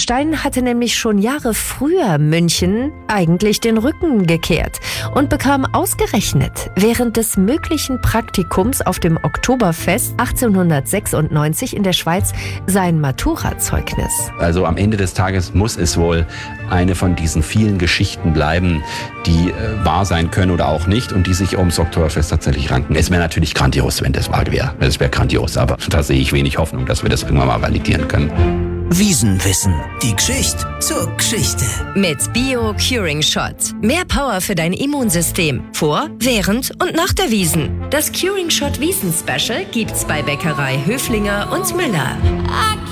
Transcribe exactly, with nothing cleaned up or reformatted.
Einstein hatte nämlich schon Jahre früher München eigentlich den Rücken gekehrt und bekam ausgerechnet während des möglichen Praktikums auf dem Oktoberfest achtzehnhundertsechsundneunzig in der Schweiz sein Maturazeugnis. Also am Ende des Tages muss es wohl eine von diesen vielen Geschichten bleiben, die äh, wahr sein können oder auch nicht und die sich ums Oktoberfest tatsächlich ranken. Es wäre natürlich grandios, wenn das wahr wäre. Es wäre grandios, aber da sehe ich wenig Hoffnung, dass wir das irgendwann mal validieren können. Wiesenwissen. Die Geschichte zur Geschichte. Mit Bio Curing Shot. Mehr Power für dein Immunsystem. Vor, während und nach der Wiesn. Das Curing Shot Wiesn Special gibt's bei Bäckerei Höflinger und Müller.